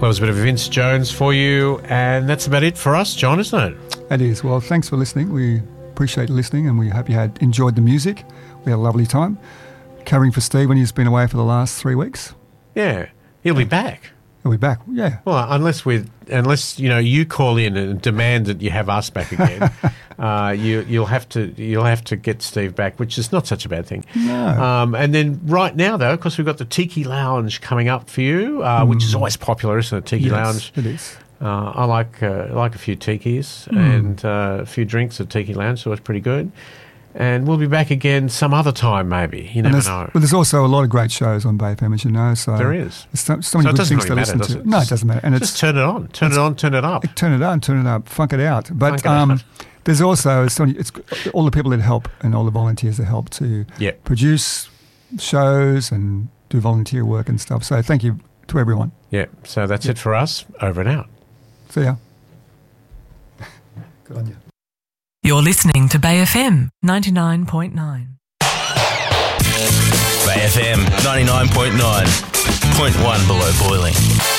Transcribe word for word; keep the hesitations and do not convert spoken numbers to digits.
Well, it was a bit of Vince Jones for you, and that's about it for us, John, isn't it? It is. Well, thanks for listening. We appreciate listening, and we hope you had enjoyed the music. We had a lovely time. Covering for Steve when he's been away for the last three weeks. Yeah, he'll be back. He'll be back, yeah. Well, unless we, unless you know, you call in and demand that you have us back again, uh, you you'll have to you'll have to get Steve back, which is not such a bad thing. No. Um, and then right now, though, of course, we've got the Tiki Lounge coming up for you, uh, mm. which is always popular, isn't it? Tiki yes, Lounge. It is. Uh, I like uh, like a few tikis mm. and uh, a few drinks at Tiki Lounge, so it's pretty good. And we'll be back again some other time, maybe. You never know. But there's also a lot of great shows on Bay F M, as you know. So there is. There's so, so many so good things really to matter, listen to. it? No, just, it doesn't matter. And just it's, turn it on. Turn it on, turn it up. Turn it on, turn it up, funk it out. But it um, out. there's also it's, it's all the people that help and all the volunteers that help to yep. produce shows and do volunteer work and stuff. So thank you to everyone. Yeah, so that's yep. it for us. Over and out. See ya. Good on you. You're listening to Bay F M ninety-nine point nine. Bay F M ninety-nine point nine, point one below boiling.